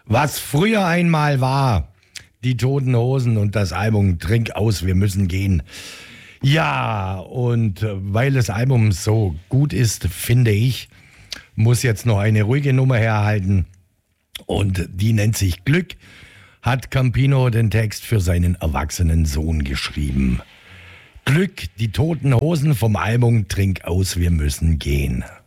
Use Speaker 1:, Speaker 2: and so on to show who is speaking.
Speaker 1: Was früher einmal war, die Toten Hosen und das Album Trink aus, wir müssen gehen. Ja, und weil das Album so gut ist, finde ich, muss jetzt noch eine ruhige Nummer herhalten. Und die nennt sich Glück, hat Campino den Text für seinen erwachsenen Sohn geschrieben. Glück, die Toten Hosen vom Album Trink aus, wir müssen gehen.